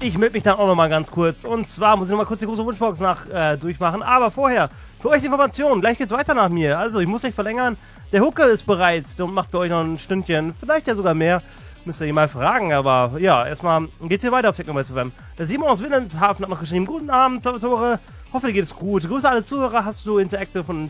ich melde mich dann auch nochmal ganz kurz. Und zwar muss ich nochmal kurz die große Wunschbox durchmachen. Aber vorher, für euch die Informationen, gleich geht's weiter nach mir. Also, ich muss nicht verlängern. Der Hucke ist bereit und macht für euch noch ein Stündchen. Vielleicht ja sogar mehr. Müsst ihr ihn mal fragen. Aber ja, erstmal geht's hier weiter auf Technomates FM. Der Simon aus Wilhelmshaven hat noch geschrieben: Guten Abend, Salvatore. Hoffe, dir geht es gut. Grüße alle Zuhörer. Hast du Interactive und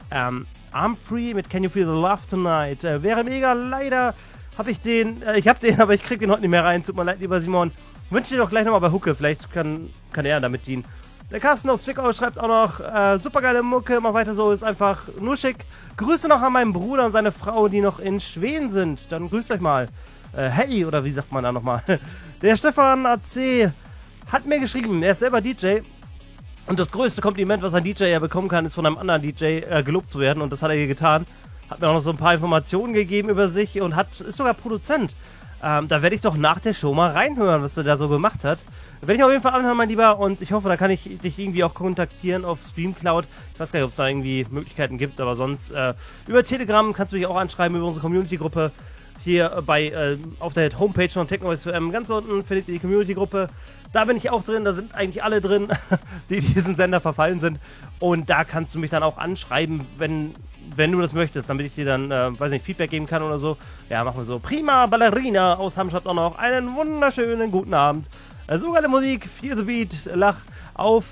I'm Free mit Can You Feel the Love Tonight? Wäre mega. Leider habe ich den, aber ich krieg den heute nicht mehr rein. Tut mir leid, lieber Simon. Wünsche dir doch gleich nochmal bei Hucke. Vielleicht kann er damit dienen. Der Carsten aus Zwickau schreibt auch noch, supergeile Mucke, mach weiter so, ist einfach nur schick. Grüße noch an meinen Bruder und seine Frau, die noch in Schweden sind. Dann grüßt euch mal. Hey, oder wie sagt man da nochmal? Der Stefan AC hat mir geschrieben, er ist selber DJ. Und das größte Kompliment, was ein DJ ja bekommen kann, ist von einem anderen DJ gelobt zu werden. Und das hat er hier getan. Hat mir auch noch so ein paar Informationen gegeben über sich und ist sogar Produzent. Da werde ich doch nach der Show mal reinhören, was er da so gemacht hat. Werde ich auf jeden Fall anhören, mein Lieber. Und ich hoffe, da kann ich dich irgendwie auch kontaktieren auf Streamcloud. Ich weiß gar nicht, ob es da irgendwie Möglichkeiten gibt, aber sonst über Telegram kannst du mich auch anschreiben, über unsere Community-Gruppe. Hier auf der Homepage von Technomates FM. Ganz unten findet ihr die Community-Gruppe. Da bin ich auch drin, da sind eigentlich alle drin, die diesen Sender verfallen sind. Und da kannst du mich dann auch anschreiben, wenn du das möchtest, damit ich dir dann, Feedback geben kann oder so. Ja, machen wir so. Prima Ballerina aus Hamstadt auch noch. Einen wunderschönen guten Abend. So geile Musik, Feel the Beat, Lach auf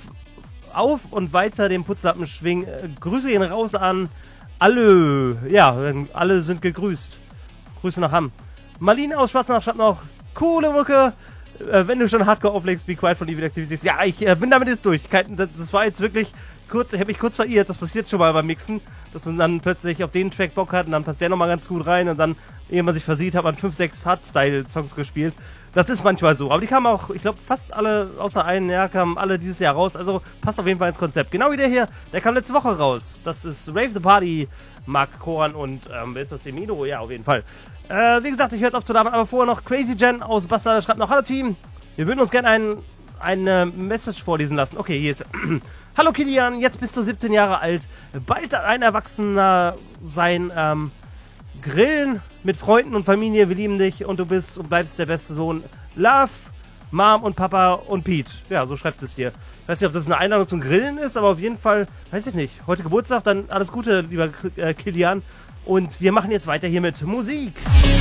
und weiter den Putzlappen schwingen. Grüße gehen raus an alle. Ja, alle sind gegrüßt. Grüße nach Hamm. Marlene aus Schwarzenach schreibt noch, coole Mucke. Wenn du schon Hardcore auflegst, Be Quiet von Evil Activities. Ja, ich bin damit jetzt durch. Das war jetzt wirklich kurz, ich habe mich kurz verirrt. Das passiert schon mal beim Mixen, dass man dann plötzlich auf den Track Bock hat und dann passt der nochmal ganz gut rein und dann, ehe man sich versieht, hat man 5, 6 Hardstyle-Songs gespielt. Das ist manchmal so. Aber die kamen auch, ich glaube, fast alle, außer einen, ja, kamen alle dieses Jahr raus. Also passt auf jeden Fall ins Konzept. Genau wie der hier, der kam letzte Woche raus. Das ist Rave the Party, Mark Korn und, wer ist das, Emino? Ja, auf jeden Fall. Wie gesagt, ich höre jetzt auf zu labern, aber vorher noch Crazy Jen aus Bastard schreibt noch, hallo Team, wir würden uns gerne eine Message vorlesen lassen. Okay, hier ist hallo Kilian, jetzt bist du 17 Jahre alt, bald ein Erwachsener sein, Grillen mit Freunden und Familie, wir lieben dich und du bist und bleibst der beste Sohn. Love, Mom und Papa und Pete. Ja, so schreibt es hier. Ich weiß nicht, ob das eine Einladung zum Grillen ist, aber auf jeden Fall, weiß ich nicht. Heute Geburtstag, dann alles Gute, lieber Kilian. Und wir machen jetzt weiter hier mit Musik.